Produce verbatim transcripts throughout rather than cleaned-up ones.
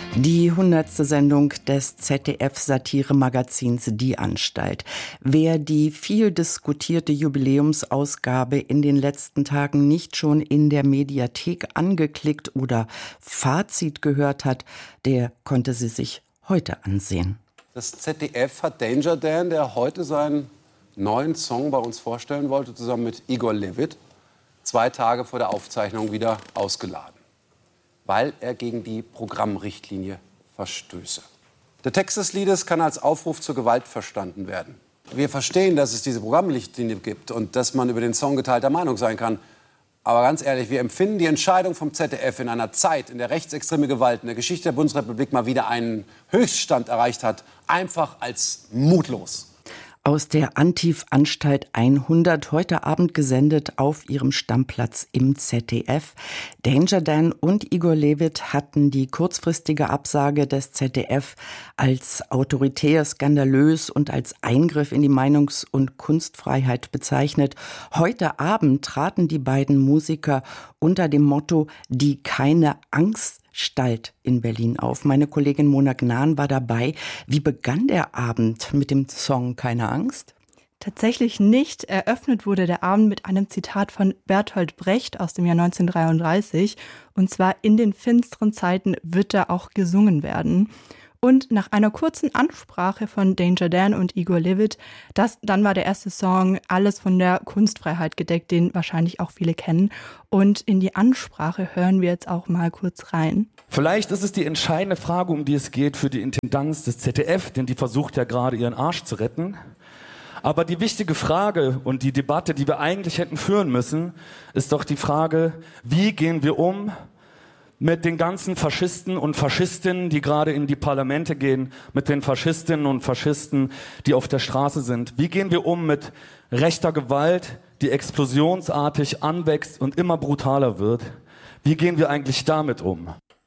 Die hundertste Sendung des Z D F-Satire-Magazins Die Anstalt. Wer die viel diskutierte Jubiläumsausgabe in den letzten Tagen nicht schon in der Mediathek angeklickt oder Fazit gehört hat, der konnte sie sich heute ansehen. Das Z D F hat Danger Dan, der heute seinen neuen Song bei uns vorstellen wollte, zusammen mit Igor Levit, zwei Tage vor der Aufzeichnung wieder ausgeladen, weil er gegen die Programmrichtlinie verstöße. Der Text des Liedes kann als Aufruf zur Gewalt verstanden werden. Wir verstehen, dass es diese Programmrichtlinie gibt und dass man über den Song geteilter Meinung sein kann. Aber ganz ehrlich, wir empfinden die Entscheidung vom Z D F in einer Zeit, in der rechtsextreme Gewalt in der Geschichte der Bundesrepublik mal wieder einen Höchststand erreicht hat, einfach als mutlos. Aus der Antiv-Anstalt hundert, heute Abend gesendet auf ihrem Stammplatz im Z D F. Danger Dan und Igor Levit hatten die kurzfristige Absage des Z D F als autoritär, skandalös und als Eingriff in die Meinungs- und Kunstfreiheit bezeichnet. Heute Abend traten die beiden Musiker unter dem Motto „Die keine Angst Stalt in Berlin auf. Meine Kollegin Mona Gnan war dabei. Wie begann der Abend mit dem Song Keine Angst? Tatsächlich nicht. Eröffnet wurde der Abend mit einem Zitat von Bertolt Brecht aus dem Jahr neunzehnhundertdreiunddreißig. Und zwar: In den finsteren Zeiten wird da auch gesungen werden. Und nach einer kurzen Ansprache von Danger Dan und Igor Levit, das, dann war der erste Song Alles von der Kunstfreiheit gedeckt, den wahrscheinlich auch viele kennen. Und in die Ansprache hören wir jetzt auch mal kurz rein. Vielleicht ist es die entscheidende Frage, um die es geht für die Intendanz des Z D F, denn die versucht ja gerade ihren Arsch zu retten. Aber die wichtige Frage und die Debatte, die wir eigentlich hätten führen müssen, ist doch die Frage, wie gehen wir um mit den ganzen Faschisten und Faschistinnen, die gerade in die Parlamente gehen, mit den Faschistinnen und Faschisten, die auf der Straße sind. Wie gehen wir um mit rechter Gewalt, die explosionsartig anwächst und immer brutaler wird? Wie gehen wir eigentlich damit um?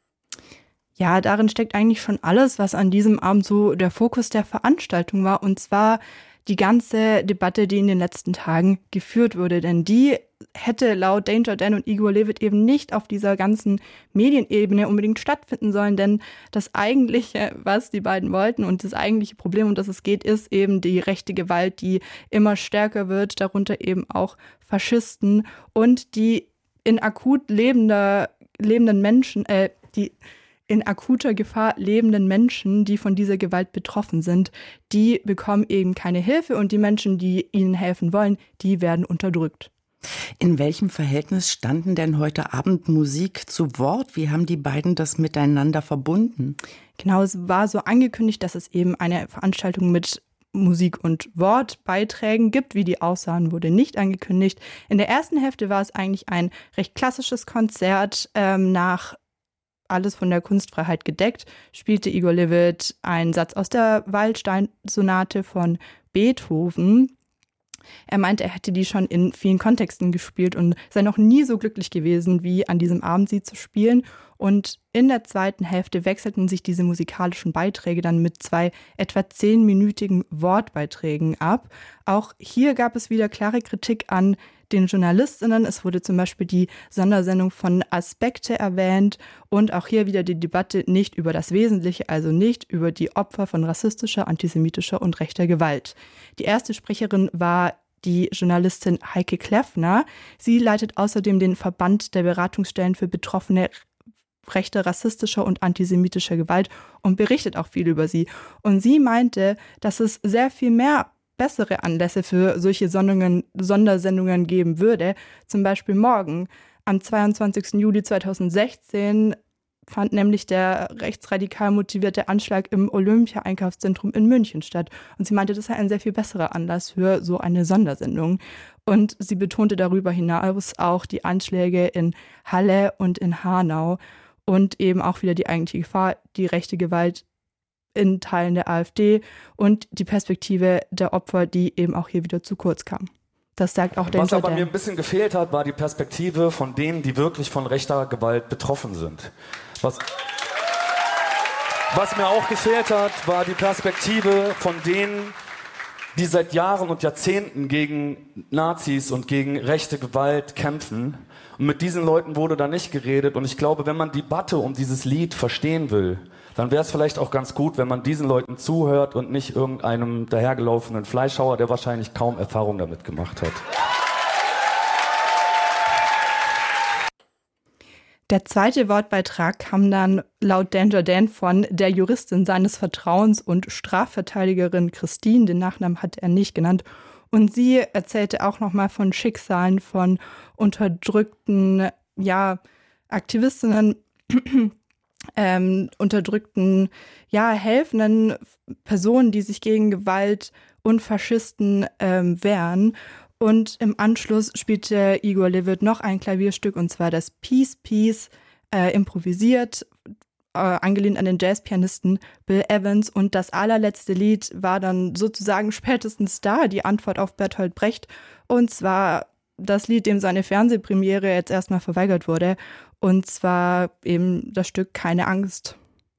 Ja, darin steckt eigentlich schon alles, was an diesem Abend so der Fokus der Veranstaltung war. Und zwar die ganze Debatte, die in den letzten Tagen geführt wurde. Denn die hätte laut Danger Dan und Igor Levit eben nicht auf dieser ganzen Medienebene unbedingt stattfinden sollen. Denn das eigentliche, was die beiden wollten und das eigentliche Problem, um das es geht, ist eben die rechte Gewalt, die immer stärker wird. Darunter eben auch Faschisten und die in akut lebender, lebenden Menschen, äh, die in akuter Gefahr lebenden Menschen, die von dieser Gewalt betroffen sind, die bekommen eben keine Hilfe und die Menschen, die ihnen helfen wollen, die werden unterdrückt. In welchem Verhältnis standen denn heute Abend Musik zu Wort? Wie haben die beiden das miteinander verbunden? Genau, es war so angekündigt, dass es eben eine Veranstaltung mit Musik- und Wortbeiträgen gibt. Wie die aussahen, wurde nicht angekündigt. In der ersten Hälfte war es eigentlich ein recht klassisches Konzert ähm, nach Alles von der Kunstfreiheit gedeckt, spielte Igor Levit einen Satz aus der Waldstein-Sonate von Beethoven. Er meinte, er hätte die schon in vielen Kontexten gespielt und sei noch nie so glücklich gewesen, wie an diesem Abend sie zu spielen. Und in der zweiten Hälfte wechselten sich diese musikalischen Beiträge dann mit zwei etwa zehnminütigen Wortbeiträgen ab. Auch hier gab es wieder klare Kritik an den JournalistInnen. Es wurde zum Beispiel die Sondersendung von Aspekte erwähnt und auch hier wieder die Debatte nicht über das Wesentliche, also nicht über die Opfer von rassistischer, antisemitischer und rechter Gewalt. Die erste Sprecherin war die Journalistin Heike Kleffner. Sie leitet außerdem den Verband der Beratungsstellen für Betroffene rechter, rassistischer und antisemitischer Gewalt und berichtet auch viel über sie. Und sie meinte, dass es sehr viel mehr bessere Anlässe für solche Sondungen, Sondersendungen geben würde. Zum Beispiel morgen, am zweiundzwanzigsten Juli zweitausendsechzehn, fand nämlich der rechtsradikal motivierte Anschlag im Olympia-Einkaufszentrum in München statt. Und sie meinte, das sei ein sehr viel besserer Anlass für so eine Sondersendung. Und sie betonte darüber hinaus auch die Anschläge in Halle und in Hanau und eben auch wieder die eigentliche Gefahr, die rechte Gewalt in Teilen der AfD und die Perspektive der Opfer, die eben auch hier wieder zu kurz kam. Das sagt auch Danger Dan. Was aber mir ein bisschen gefehlt hat, war die Perspektive von denen, die wirklich von rechter Gewalt betroffen sind. Was, was mir auch gefehlt hat, war die Perspektive von denen, die seit Jahren und Jahrzehnten gegen Nazis und gegen rechte Gewalt kämpfen. Und mit diesen Leuten wurde da nicht geredet. Und ich glaube, wenn man die Debatte um dieses Lied verstehen will, dann wäre es vielleicht auch ganz gut, wenn man diesen Leuten zuhört und nicht irgendeinem dahergelaufenen Fleischhauer, der wahrscheinlich kaum Erfahrung damit gemacht hat. Der zweite Wortbeitrag kam dann laut Danger Dan von der Juristin seines Vertrauens und Strafverteidigerin Christine, den Nachnamen hat er nicht genannt. Und sie erzählte auch nochmal von Schicksalen von unterdrückten, ja, Aktivistinnen, ähm, unterdrückten, ja, helfenden Personen, die sich gegen Gewalt und Faschisten ähm, wehren. Und im Anschluss spielte Igor Levit noch ein Klavierstück, und zwar das Peace Peace, äh, improvisiert, äh, angelehnt an den Jazzpianisten Bill Evans. Und das allerletzte Lied war dann sozusagen spätestens da, die Antwort auf Bertolt Brecht. Und zwar das Lied, dem seine Fernsehpremiere jetzt erstmal verweigert wurde. Und zwar eben das Stück Keine Angst.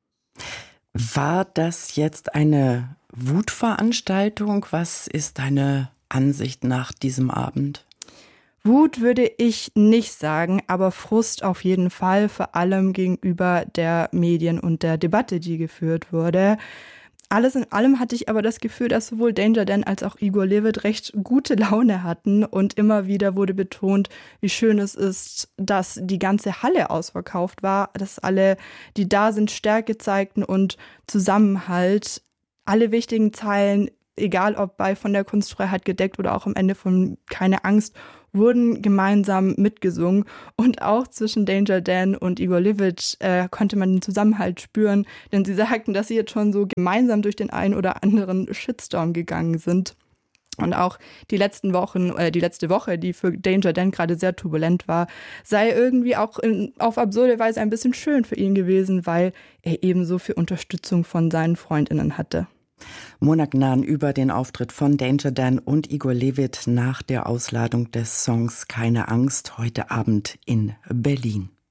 War das jetzt eine Wutveranstaltung? Was ist deine Ansicht nach diesem Abend? Wut würde ich nicht sagen, aber Frust auf jeden Fall, vor allem gegenüber der Medien und der Debatte, die geführt wurde. Alles in allem hatte ich aber das Gefühl, dass sowohl Danger Dan als auch Igor Levit recht gute Laune hatten, und immer wieder wurde betont, wie schön es ist, dass die ganze Halle ausverkauft war, dass alle, die da sind, Stärke zeigten und Zusammenhalt. Alle wichtigen Zeilen, egal ob bei Von der Kunstfreiheit gedeckt oder auch am Ende von Keine Angst, wurden gemeinsam mitgesungen. Und auch zwischen Danger Dan und Igor Levit äh, konnte man den Zusammenhalt spüren, denn sie sagten, dass sie jetzt schon so gemeinsam durch den einen oder anderen Shitstorm gegangen sind. Und auch die letzten Wochen, äh, die letzte Woche, die für Danger Dan gerade sehr turbulent war, sei irgendwie auch in, auf absurde Weise ein bisschen schön für ihn gewesen, weil er eben so viel Unterstützung von seinen FreundInnen hatte. Mona Gnan über den Auftritt von Danger Dan und Igor Levit nach der Ausladung des Songs Keine Angst heute Abend in Berlin.